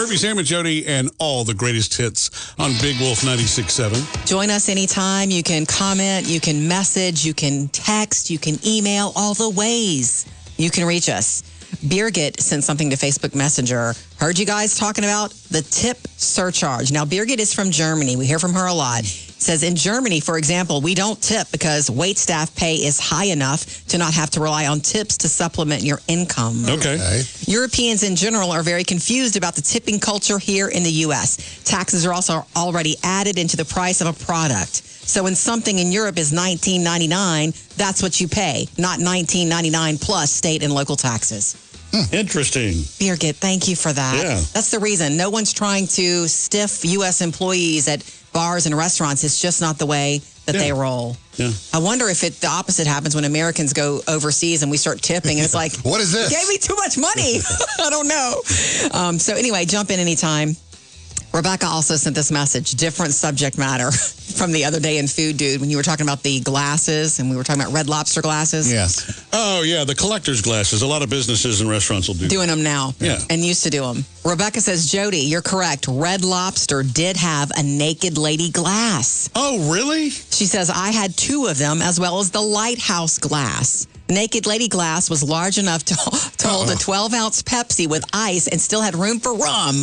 Murphy, Sam and Jody, and all the greatest hits on Big Wolf 96.7. Join us anytime. You can comment, you can message, you can text, you can email, all the ways you can reach us. Birgit sent something to Facebook Messenger. Heard you guys talking about the tip surcharge. Now, Birgit is from Germany. We hear from her a lot. Says in Germany, for example, we don't tip because wait staff pay is high enough to not have to rely on tips to supplement your income. Okay. Europeans in general are very confused about the tipping culture here in the U.S. Taxes are also already added into the price of a product. So when something in Europe is $19.99, that's what you pay, not $19.99 plus state and local taxes. Interesting. Birgit, thank you for that. Yeah. That's the reason. No one's trying to stiff U.S. employees at bars and restaurants. It's just not the way that they roll. Yeah. I wonder if the opposite happens when Americans go overseas and we start tipping. And it's like, what is this? You gave me too much money. I don't know. So anyway, jump in anytime. Rebecca also sent this message, different subject matter from the other day in Food Dude when you were talking about the glasses and we were talking about Red Lobster glasses. Yes. Oh, yeah, the collector's glasses. A lot of businesses and restaurants will do Doing them now. Yeah. And used to do them. Rebecca says, Jody, you're correct. Red Lobster did have a naked lady glass. Oh, really? She says, I had 2 of them as well as the Lighthouse glass. Naked Lady glass was large enough to hold a 12-ounce Pepsi with ice and still had room for rum.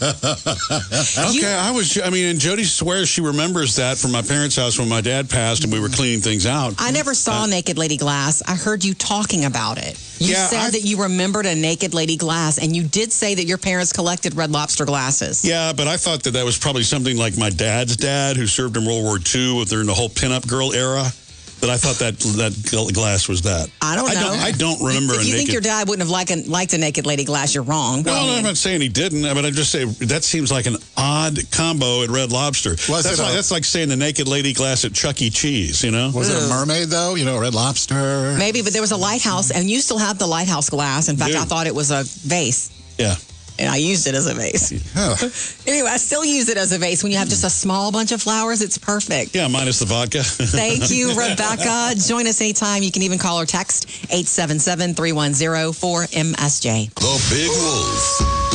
Okay, and Jody swears she remembers that from my parents' house when my dad passed and we were cleaning things out. I never saw Naked Lady glass. I heard you talking about it. You said that you remembered a Naked Lady glass, and you did say that your parents collected Red Lobster glasses. Yeah, but I thought that was probably something like my dad's dad, who served in World War II during the whole pinup girl era. That I thought that glass was that. I don't know. I don't remember. If you think your dad wouldn't have liked a Naked Lady glass, you're wrong. Well, I'm not saying he didn't, but I just say that seems like an odd combo at Red Lobster. That's like saying the Naked Lady glass at Chuck E. Cheese, you know? Was it a mermaid, though? You know, Red Lobster? Maybe, but there was a Lighthouse, and you still have the Lighthouse glass. In fact, I thought it was a vase. Yeah. And I used it as a vase. Anyway, I still use it as a vase. When you have just a small bunch of flowers, it's perfect. Yeah, minus the vodka. Thank you, Rebecca. Join us anytime. You can even call or text 877-310-4MSJ. The Big Wolf.